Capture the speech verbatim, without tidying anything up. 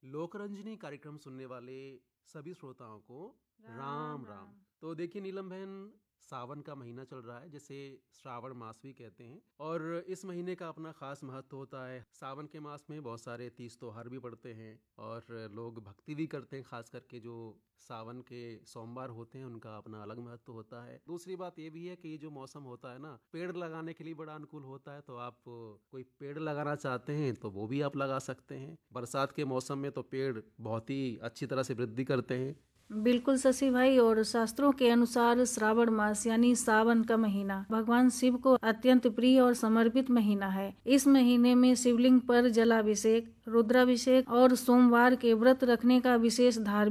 लोकरंजनी कार्यक्रम सुनने वाले सभी श्रोताओं को राम राम राम। राम। तो देखिए नीलम बहन, सावन का महीना चल रहा है जिसे श्रावण मास भी कहते हैं, और इस महीने का अपना खास महत्व होता है। सावन के मास में बहुत सारे तीज त्योहार भी पड़ते हैं और लोग भक्ति भी करते हैं। खास करके जो सावन के सोमवार होते हैं उनका अपना अलग महत्व होता है। दूसरी बात ये भी है कि ये जो मौसम होता है ना, पेड़ लगाने के लिए बड़ा अनुकूल होता है। तो आप कोई पेड़ लगाना चाहते हैं तो वो भी आप लगा सकते हैं। बरसात के मौसम में तो पेड़ बहुत ही अच्छी तरह से वृद्धि करते हैं। बिल्कुल शशि भाई, और शास्त्रों के अनुसार श्रावण मास यानी सावन का महीना भगवान शिव को अत्यंत प्रिय और समर्पित महीना है। इस महीने में शिवलिंग पर जलाभिषेक, रुद्राभिषेक और सोमवार के व्रत रखने का विशेष धार्मिक